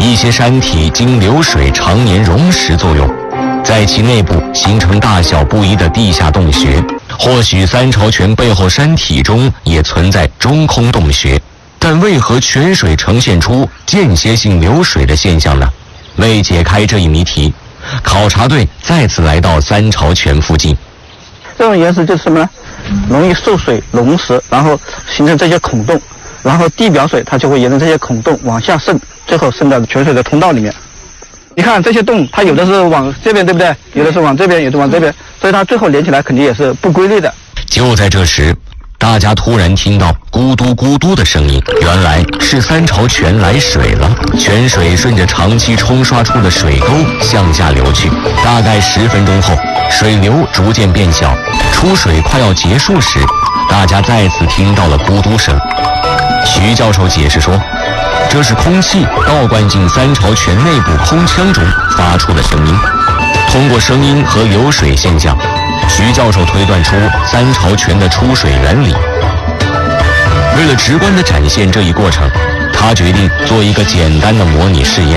一些山体经流水常年溶蚀作用，在其内部形成大小不一的地下洞穴。或许三潮泉背后山体中也存在中空洞穴，但为何泉水呈现出间歇性流水的现象呢？为解开这一谜题，考察队再次来到三潮泉附近。 这种岩石就是什么呢？容易受水溶蚀，然后形成这些孔洞，然后地表水它就会沿着这些孔洞往下渗，最后渗到泉水的通道里面。你看这些洞，它有的是往这边，对不对？有的是往这边，有的往这边，所以它最后连起来肯定也是不规律的。 就在这时，大家突然听到咕嘟咕嘟的声音，原来是三潮泉来水了。泉水顺着长期冲刷出的水沟向下流去，大概10分钟后，水流逐渐变小，出水快要结束时，大家再次听到了咕嘟声。徐教授解释说，这是空气倒灌进三潮泉内部空腔中发出的声音。通过声音和流水现象，徐教授推断出三潮泉的出水原理。为了直观地展现这一过程，他决定做一个简单的模拟试验。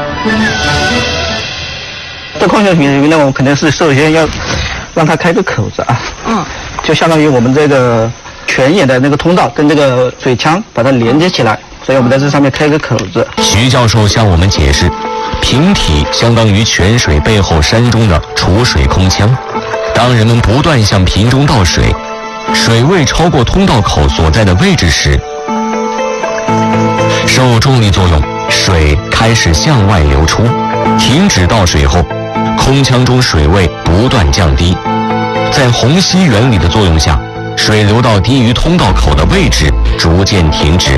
这矿泉水呢，我们肯定是首先要让它开个口子啊，就相当于我们这个泉眼的那个通道跟这个水腔把它连接起来，所以我们在这上面开个口子。 徐教授向我们解释，瓶体相当于泉水背后山中的储水空腔，当人们不断向瓶中倒水，水位超过通道口所在的位置时，受重力作用，水开始向外流出。停止倒水后，空腔中水位不断降低，在虹吸原理的作用下，水流到低于通道口的位置逐渐停止。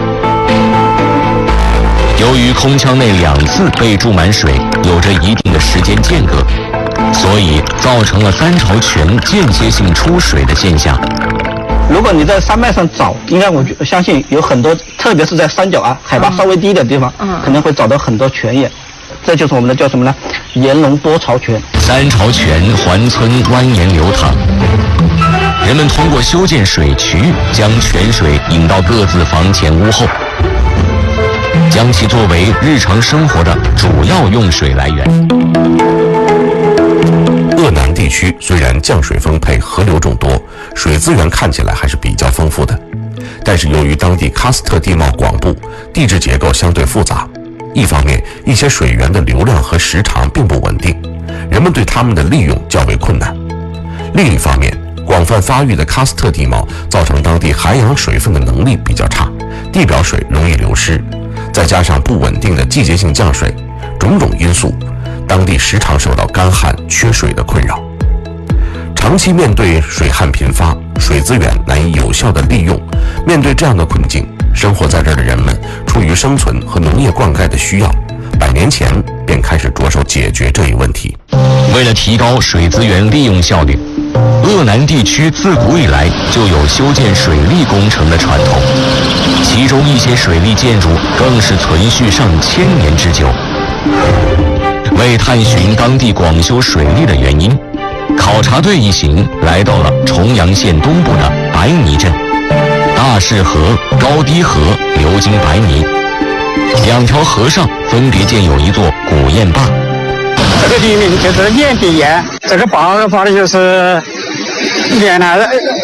由于空腔内2次被注满水，有着一定的时间间隔，所以造成了三潮泉间歇性出水的现象。 如果你在山脉上找，应该我相信有很多，特别是在山脚啊，海拔稍微低的地方，可能会找到很多泉眼。这就是我们的叫什么呢？沿龙多潮泉。 三潮泉环村蜿蜒流淌，人们通过修建水渠，将泉水引到各自房前屋后，将其作为日常生活的主要用水来源。 鄂南地区虽然降水丰沛，河流众多，水资源看起来还是比较丰富的，但是由于当地喀斯特地貌广布，地质结构相对复杂，一方面一些水源的流量和时长并不稳定，人们对它们的利用较为困难；另一方面，广泛发育的喀斯特地貌造成当地涵养水分的能力比较差，地表水容易流失，再加上不稳定的季节性降水，种种因素，当地时常受到干旱、缺水的困扰。长期面对水旱频发，水资源难以有效的利用，面对这样的困境，生活在这儿的人们出于生存和农业灌溉的需要，100年前便开始着手解决这一问题。 为了提高水资源利用效率，鄂南地区自古以来就有修建水利工程的传统，其中一些水利建筑更是存续上千年之久。为探寻当地广修水利的原因，考察队一行来到了重阳县东部的白泥镇。大势河、高低河流经白泥，2条河上分别建有一座古堰坝。 这个地名就是堰底堰，这个坝发的就是原来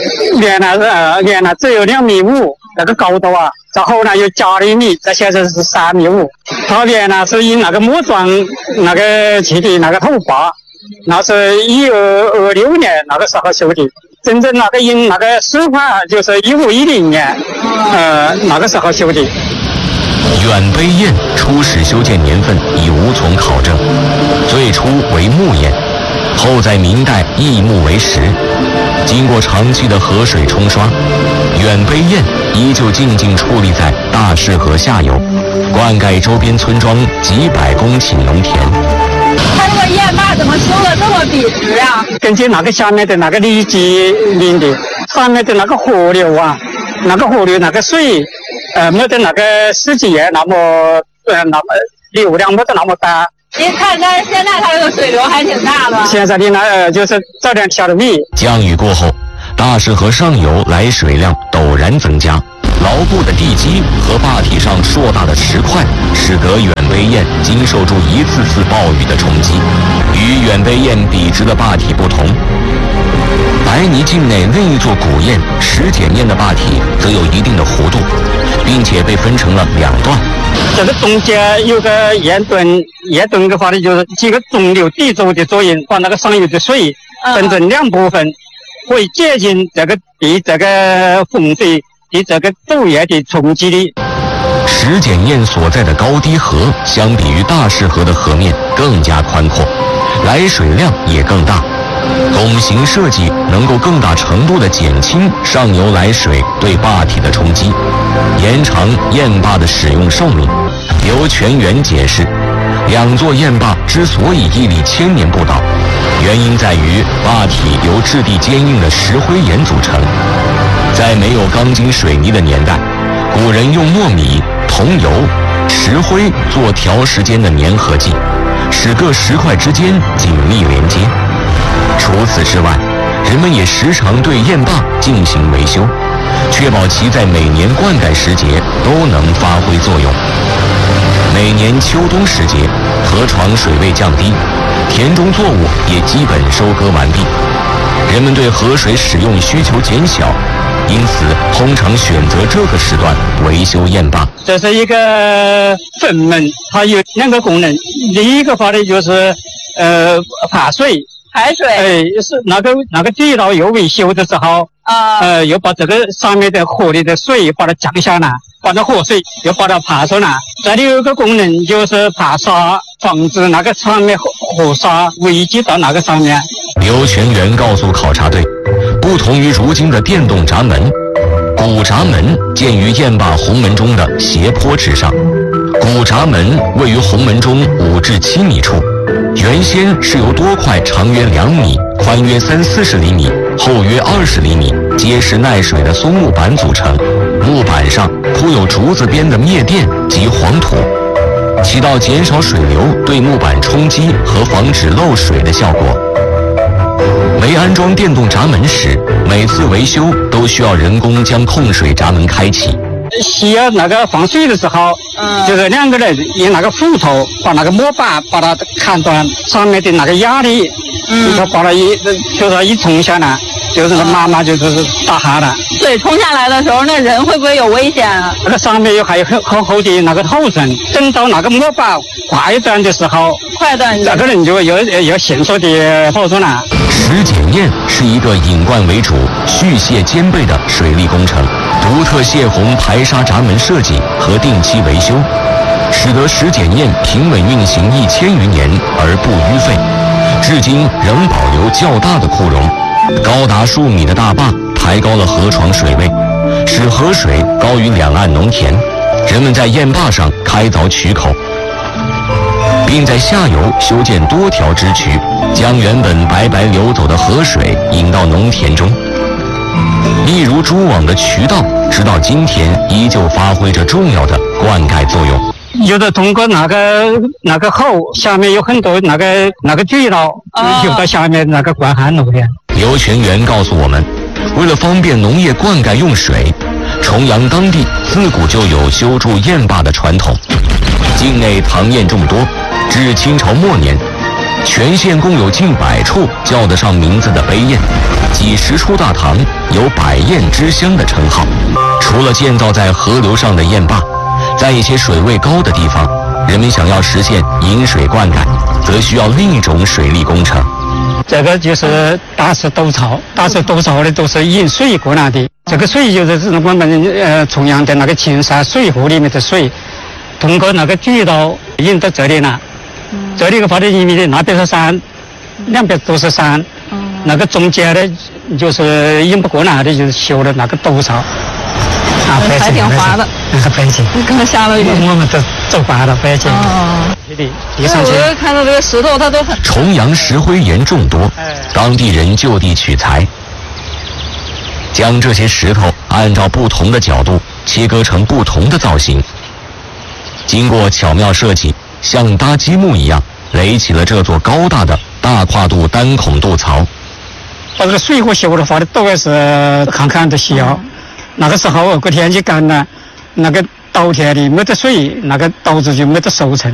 只有2.5米，那个高度啊，然后呢又加了1米，这现在是3.5米。它原来是用那个木桩那个砌的那个土坝，那是1226年那个时候修的。真正那个用那个水法就是1510年，那个时候修的。 远碑堰初始修建年份已无从考证，最初为木堰，后在明代易木为石。经过长期的河水冲刷，远碑堰依旧静静矗立在大势河下游，灌溉周边村庄几百公顷农田。 它这个堰坝怎么修的这么笔直啊？ 根据那个下面的那个地基林的，上面的那个河流啊，那个河流那个水，没得那个世纪堰那么流量没得那么大。 您看，但是现在它这个水流还挺大的。 现在的呢，就是早点调的米。 降雨过后，大势河上游来水量陡然增加， 牢固的地基和坝体上硕大的石块，使得远杯堰经受住一次次暴雨的冲击。与远杯堰笔直的坝体不同，白泥境内另一座古堰石碣堰的坝体则有一定的弧度，并且被分成了两段。 这个中间有个堰墩，堰墩的话呢，就是几个中流砥柱的作用，把那个上游的水分成两部分，会减轻这个对这个洪水对这个陡堰的冲击力。 石碣堰所在的高低河，相比于大势河的河面更加宽阔，来水量也更大。拱形设计能够更大程度地减轻上游来水对坝体的冲击，延长堰坝的使用寿命。刘全元解释，两座堰坝之所以屹立千年不倒，原因在于坝体由质地坚硬的石灰岩组成。在没有钢筋水泥的年代，古人用糯米、桐油、石灰做调时间的粘合剂，使各石块之间紧密连接。除此之外，人们也时常对堰坝进行维修，确保其在每年灌溉时节都能发挥作用。每年秋冬时节，河床水位降低，田中作物也基本收割完毕，人们对河水使用需求减小，因此通常选择这个时段维修堰坝。 这是一个分门，它有两个功能，第一个话呢就是排水。 排水， 是那个地道又维修的时候，又把这个上面的河里的水把它降下来，把那河水又把它排出来。再有一个功能就是排沙，防止那个上面河沙围积到那个上面。 刘全元告诉考察队，不同于如今的电动闸门，古闸门建于堰坝洪门中的斜坡之上。古闸门位于洪门中5至7米处，原先是由多块长约2米、宽约30-40厘米、厚约20厘米、结实耐水的松木板组成，木板上铺有竹子编的篾垫及黄土，起到减少水流对木板冲击和防止漏水的效果。没安装电动闸门时，每次维修都需要人工将控水闸门开启。 需要那个防水的时候，就是2个人用那个斧头把那个木板把它砍断，上面的那个压力，就把它就是一冲下来，就是慢慢就是打下来。 水冲下来的时候，那人会不会有危险啊？ 那个上面还有很厚的那个土层，等到那个木板快断的时候，那个人就要迅速的跑出来。 石碣堰是一个引灌为主、蓄泄兼备的水利工程，独特泄洪排沙闸门设计和定期维修，使得石碣堰平稳运行1000余年而不淤废，至今仍保留较大的库容。高达数米的大坝抬高了河床水位，使河水高于两岸农田。人们在堰坝上开凿渠口，并在下游修建多条支渠，将原本白白流走的河水引到农田中。一如蛛网的渠道，直到今天依旧发挥着重要的灌溉作用。 有的通过那个后下面有很多那个渠道流到下面那个灌溉农田。 刘全元告诉我们，为了方便农业灌溉用水，重阳当地自古就有修筑堰坝的传统。境内塘堰众多，至清朝末年，全县共有近100处叫得上名字的碑堰，几十处大塘有百堰之乡的称号。除了建造在河流上的堰坝，在一些水位高的地方，人们想要实现引水灌溉，则需要另一种水利工程。 这个就是大石斗槽，大石斗槽的都是引水过来的。这个水就是我们重阳的那个青山水河里面的水，通过那个渠道引到这里来。这里的话呢，因为那边是山，两边都是山，那个中间的就是引不过来的，就是修的那个斗槽。 还挺滑的， 白景。 刚下了雨， 我们都走滑了，白景。 地上去。我看到这个石头，它都很。 重阳石灰岩众多，当地人就地取材，将这些石头按照不同的角度切割成不同的造型，经过巧妙设计，像搭积木一样垒起了这座高大的大跨度单孔渡槽。 把这个水河修的话呢，都是看看的需要。 那个时候天气干了，那个稻田里没得水，那个稻子就没得收成。